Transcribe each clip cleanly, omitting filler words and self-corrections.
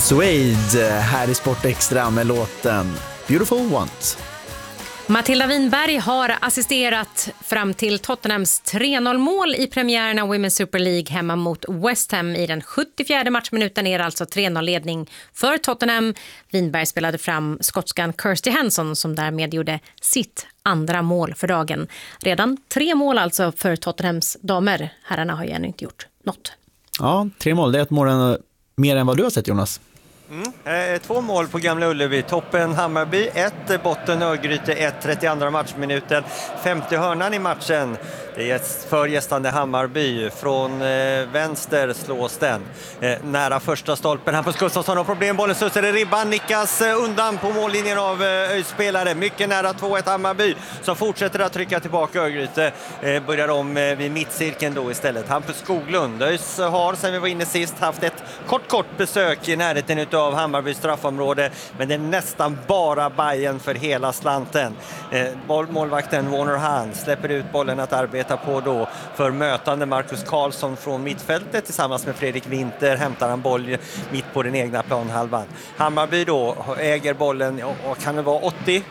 Suede här i Sport Extra med låten Beautiful Ones. Matilda Winberg har assisterat fram till Tottenhams 3-0-mål i premiären av Women's Super League hemma mot West Ham. I den 74:e matchminuten är det alltså 3-0-ledning för Tottenham. Winberg spelade fram skotskan Kirsty Hanson som därmed gjorde sitt andra mål för dagen. Redan 3 mål alltså för Tottenhams damer. Herrarna har ju ännu inte gjort något. Ja, 3 mål. Det är ett mål mer än vad du har sett, Jonas. 2 mål på Gamla Ullevi. Toppen Hammarby 1, botten Örgryte 1, 32 matchminuten. 50 hörnan i matchen. Det är för gästande Hammarby. Från vänster slås den. Nära första stolpen. Hampus Gustafsson har problem. Bollen sussar i ribban. Nickas undan på mållinjen av spelare. Mycket nära 2-1 Hammarby. Som fortsätter att trycka tillbaka Örgryte. Börjar om vid mittcirkeln då istället. Hampus Skoglund. ÖIS har sen vi var inne sist haft ett kort besök i närheten av Hammarbys straffområde. Men det är nästan bara Bayern för hela slanten. Målvakten Warner Hahn släpper ut bollen att arbeta på då för mötande Marcus Karlsson från mittfältet. Tillsammans med Fredrik Winter hämtar han boll mitt på den egna planhalvan. Hammarby då äger bollen och kan det vara 80%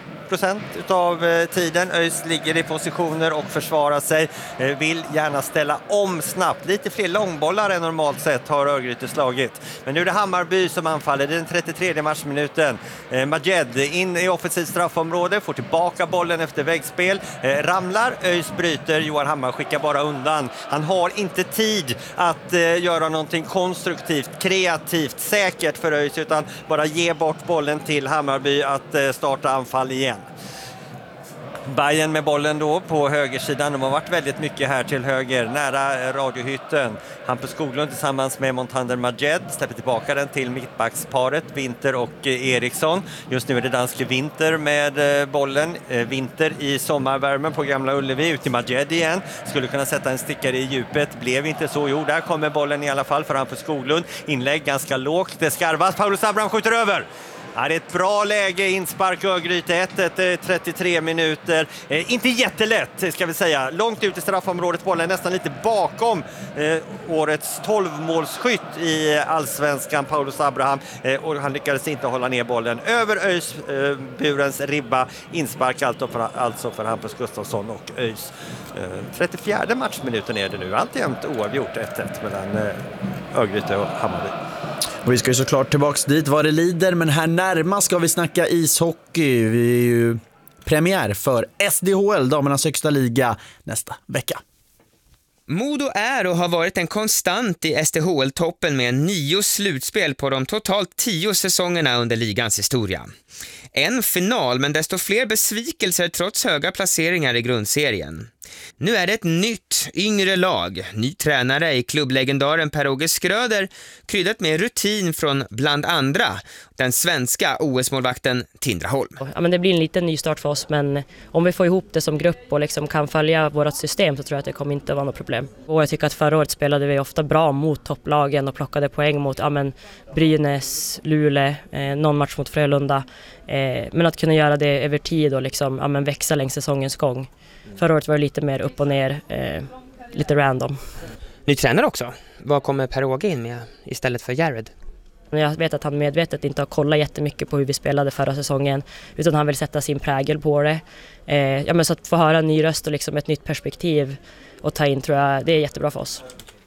av tiden. ÖIS ligger i positioner och försvarar sig. Vill gärna ställa om snabbt. Lite fler långbollar än normalt sett har Örgryte slagit. Men nu är det Hammarby som anfaller. Det är den 33:e matchminuten. Majed in i offensivt straffområde. Får tillbaka bollen efter väggspel. Ramlar. ÖIS bryter. Johan Hammar skickar bara undan. Han har inte tid att göra någonting konstruktivt, kreativt, säkert för ÖIS utan bara ge bort bollen till Hammarby att starta anfall igen. Bayern med bollen då på högersidan. De har varit väldigt mycket här till höger, nära radiohytten. Hampus Skoglund tillsammans med Montander Majed släpper tillbaka den till mittbacksparet Winter och Eriksson. Just nu är det danske Winter med bollen. Winter i sommarvärmen på Gamla Ullevi, ut till Majed igen. Skulle kunna sätta en stickare i djupet, blev inte så. Jo, där kommer bollen i alla fall för Hampus Skoglund. Inlägg ganska lågt, det skarvas. Paulus Abraham skjuter över. Ja, det är ett bra läge, inspark Örgryte 1, 33 minuter. Inte jättelätt ska vi säga. Långt ut i straffområdet, bollen nästan lite bakom årets 12-målsskytt i allsvenskan, Paulus Abraham. Och han lyckades inte hålla ner bollen över ÖIS burens ribba. Inspark alltså för Hampus Gustafsson och ÖIS. 34:e matchminuten är det nu. Alltjämt oavgjort 1-1 mellan Örgryte och Hammarby. Och vi ska ju såklart tillbaks dit vad det lider, men här närmast ska vi snacka ishockey. Vi är ju premiär för SDHL, damernas högsta liga, nästa vecka. Modo är och har varit en konstant i SDHL-toppen med 9 slutspel på de totalt 10 säsongerna under ligans historia. En final, men desto fler besvikelser trots höga placeringar i grundserien. Nu är det ett nytt, yngre lag. Ny tränare i klubblegendaren Per-Åge Skröder, kryddat med rutin från bland andra den svenska OS-målvakten Tindra Holm. Ja, men det blir en liten ny start för oss, men om vi får ihop det som grupp och liksom kan följa vårt system så tror jag att det kommer inte vara något problem. Och jag tycker att förra året spelade vi ofta bra mot topplagen och plockade poäng mot Brynäs, Luleå, någon match mot Frölunda. Men att kunna göra det över tid och liksom, växa längs säsongens gång. Förra året var det lite mer upp och ner, lite random. Ny tränare också. Vad kommer Per-Åge in med istället för Jared? Jag vet att han medvetet inte har kollat jättemycket på hur vi spelade förra säsongen, utan han vill sätta sin prägel på det. Så att få höra en ny röst och liksom ett nytt perspektiv och ta in, tror jag, det är jättebra för oss.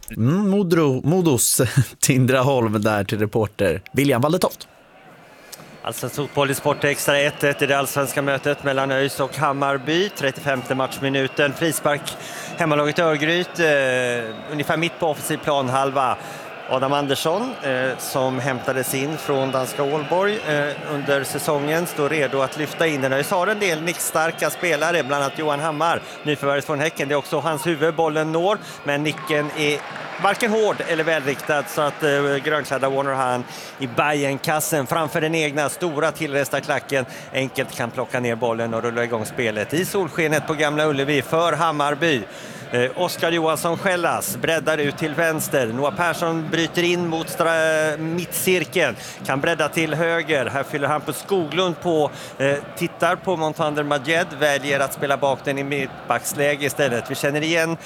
Modos Tindra Holm där till reporter William Waldetoft. Alltså fotboll i Sport Extra 1-1 i det allsvenska mötet mellan ÖIS och Hammarby. 35:e matchminuten. Frispark hemmalaget Örgryte. Ungefär mitt på offensiv planhalva. Adam Andersson som hämtades in från danska Ålborg under säsongen står redo att lyfta in den. ÖIS har en del nickstarka spelare, bland annat Johan Hammar, nyförvärvet från Häcken. Det är också hans huvud, bollen når, men nicken är varken hård eller välriktad så att grönklädda Warner Hahn i Bayern-kassen framför den egna stora tillresta klacken enkelt kan plocka ner bollen och rulla igång spelet i solskenet på Gamla Ullevi för Hammarby. Oskar Johansson Skällas breddar ut till vänster. Noah Persson bryter in mot mittcirkeln. Kan bredda till höger. Här fyller han på Skoglund på. Tittar på Montander Majed. Väljer att spela bak den i mittbacksläge istället. Vi känner igen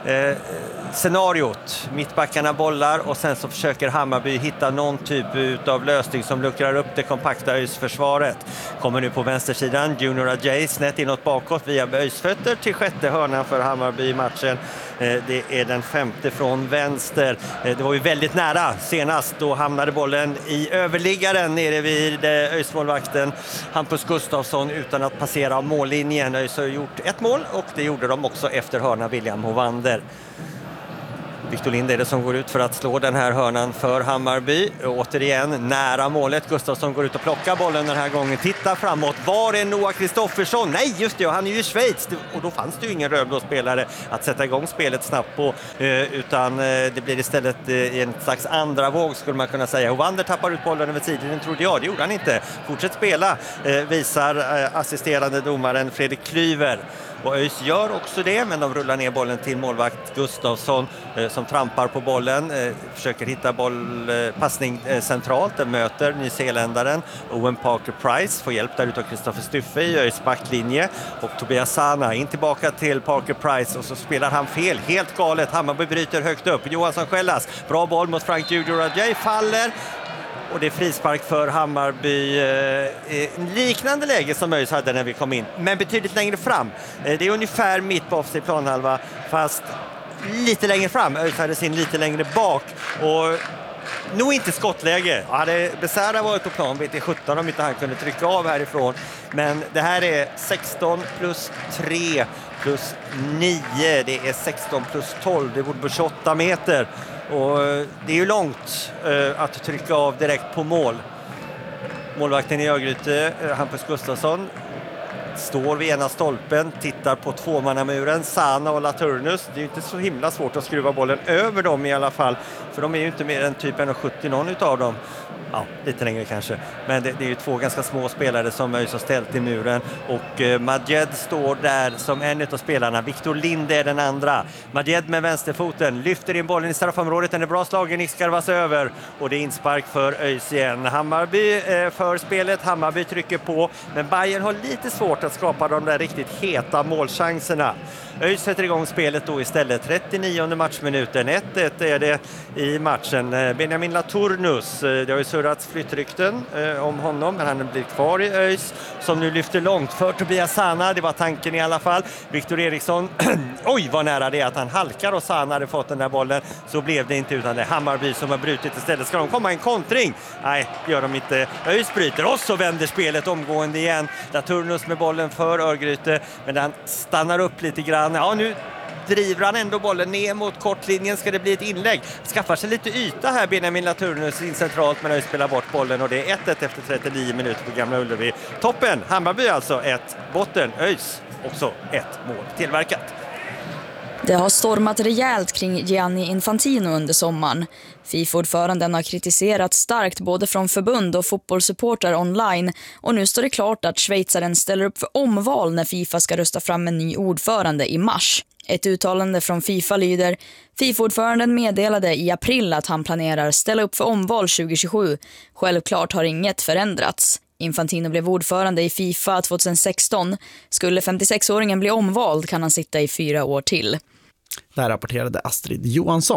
scenariot. Mittbackarna bollar och sen så försöker Hammarby hitta någon typ av lösning som luckrar upp det kompakta ÖIS-försvaret. Kommer nu på vänstersidan. Junior Ajay snett inåt bakåt via ÖIS-fötter till sjätte hörnan för Hammarby i matchen. Det är den femte från vänster. Det var ju väldigt nära senast. Då hamnade bollen i överliggaren nere vid ÖIS-målvakten Hampus Gustafsson utan att passera mållinjen. ÖIS har gjort ett mål och det gjorde de också efter hörna William Hovander. Victor Lind är det som går ut för att slå den här hörnan för Hammarby. Återigen nära målet. Gustafsson går ut och plockar bollen den här gången. Tittar framåt. Var är Noah Kristoffersson? Nej, just det. Han är ju i Schweiz. Och då fanns det ju ingen Röblå-spelare att sätta igång spelet snabbt på. Utan det blir istället en slags andra våg skulle man kunna säga. Hovander tappar ut bollen över tiden, trodde jag. Det gjorde han inte. Fortsätt spela, visar assisterande domaren Fredrik Klyver. Och ÖIS gör också det, men de rullar ner bollen till målvakt Gustafsson som trampar på bollen, försöker hitta passning centralt. Den möter nyzeeländaren Owen Parker-Price, får hjälp där utav Kristoffer Stuffe i ÖIS backlinje. Och Tobias Sana in tillbaka till Parker-Price och så spelar han fel, helt galet. Hammarby bryter högt upp. Johansson Skällas, bra boll mot Frank Junior Ajay, faller. Och det är frispark för Hammarby, liknande läge som ÖIS hade när vi kom in, men betydligt längre fram. Det är ungefär mitt på offside planhalva, fast lite längre fram. ÖIS hade sin lite längre bak och nog inte skottläge. Hade Becerra varit på plan vet jag 17 om inte han kunde trycka av härifrån. Men det här är 16 plus 3 plus 9. Det är 16 plus 12. Det borde på 28 meter. Och det är ju långt att trycka av direkt på mål. Målvakten i Örgryte, Hampus Gustafsson, står vid ena stolpen, tittar på tvåmannamuren, Sana och Laturnus. Det är ju inte så himla svårt att skruva bollen över dem i alla fall. För de är ju inte mer än typ 1,70 någon utav dem. Ja, lite längre kanske. Men det är ju två ganska små spelare som ÖIS har ställt i muren. Och Majed står där som en av spelarna. Victor Lind är den andra. Majed med vänsterfoten lyfter in bollen i straffområdet. Den är bra slagen, Nick skarvas över. Och det är inspark för ÖIS igen. Hammarby för spelet. Hammarby trycker på. Men Bayern har lite svårt att skapa de där riktigt heta målchanserna. ÖIS sätter igång spelet då istället. 39:e matchminuten. 1-1 är det i matchen. Benjamin Laturnus, det har ju surrats flyttrykten om honom, men han blir kvar i ÖIS som nu lyfter långt för Tobias Sana. Det var tanken i alla fall. Viktor Eriksson, oj vad nära det är att han halkar och Sana hade fått den där bollen. Så blev det inte, utan det är Hammarby som har brutit istället. Ska de komma en kontring? Nej, gör de inte. ÖIS bryter och så vänder spelet omgående igen. Laturnus med bollen för Örgryte, men han stannar upp lite grann. Ja, nu driver han ändå bollen ner mot kortlinjen. Ska det bli ett inlägg? Skaffar sig lite yta här Benjamin Laturnus in centralt, men ÖIS spelar bort bollen och det är 1-1 efter 39 minuter på Gamla Ullevi. Toppen, Hammarby alltså 1, botten ÖIS också 1 mål tillverkat. Det har stormat rejält kring Gianni Infantino under sommaren. FIFA-ordföranden har kritiserat starkt både från förbund och fotbollssupportrar online, och nu står det klart att schweizaren ställer upp för omval när FIFA ska rösta fram en ny ordförande i mars. Ett uttalande från FIFA lyder: FIFA-ordföranden meddelade i april att han planerar ställa upp för omval 2027. Självklart har inget förändrats. Infantino blev ordförande i FIFA 2016. Skulle 56-åringen bli omvald kan han sitta i 4 år till. Där rapporterade Astrid Johansson.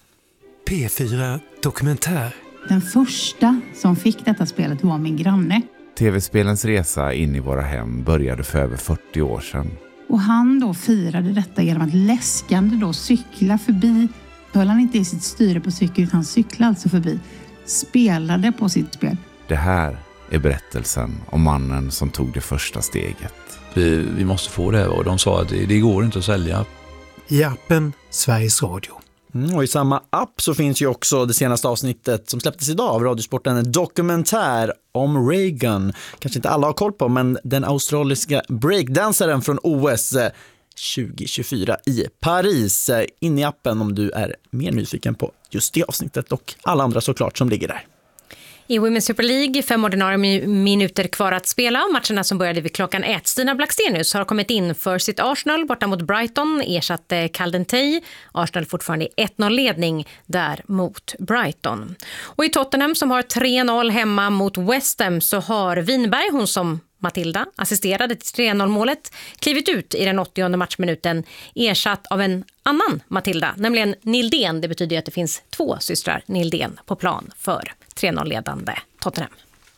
P4 Dokumentär. Den första som fick detta spelet var min granne. TV-spelens resa in i våra hem började för över 40 år sedan. Och han då firade detta genom att läskande då cykla förbi. Höll han inte i sitt styre på cykel utan cyklade alltså förbi. Spelade på sitt spel. Det här är berättelsen om mannen som tog det första steget. Vi måste få det, och de sa att det går inte att sälja. I appen Sveriges Radio. Och i samma app så finns ju också det senaste avsnittet som släpptes idag av Radiosporten, en dokumentär om Reagan. Kanske inte alla har koll på, men den australiska breakdansaren från OS 2024 i Paris. In i appen om du är mer nyfiken på just det avsnittet och alla andra såklart som ligger där. I Women's Super League 5 ordinarie minuter kvar att spela. Matcherna som började vid klockan 1. Stina Blackstenius har kommit in för sitt Arsenal borta mot Brighton. Ersatte Caldentey. Arsenal fortfarande i 1-0-ledning där mot Brighton. Och i Tottenham som har 3-0 hemma mot West Ham så har Winberg, hon som Matilda assisterade till 3-0-målet, klivit ut i den 80:e matchminuten, ersatt av en annan Matilda, nämligen Nildén. Det betyder att det finns 2 systrar Nildén på plan för 3-0-ledande Tottenham.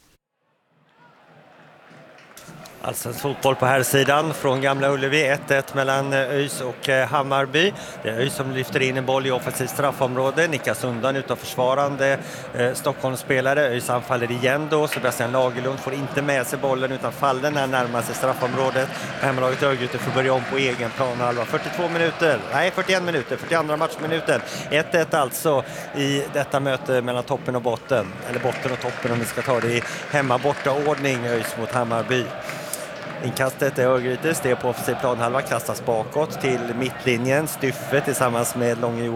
Alltså fotboll på här sidan från Gamla Ullevi, 1-1 mellan ÖIS och Hammarby. Det är ÖIS som lyfter in en boll i offensivt straffområde, nickas undan utav försvarande Stockholmsspelare. ÖIS anfaller igen då, Sebastian Lagerlund får inte med sig bollen utan faller när närmar sig straffområdet. Hemmalaget Örgryte får börja om på egen planhalva. 41 minuter, 42 matchminuten. 1-1 alltså i detta möte mellan toppen och botten, eller botten och toppen om vi ska ta det i hemma-borta-ordning, ÖIS mot Hammarby. Inkastet är Örgryte, steg på offensiv planhalva, kastas bakåt till mittlinjen. Styffe tillsammans med Långe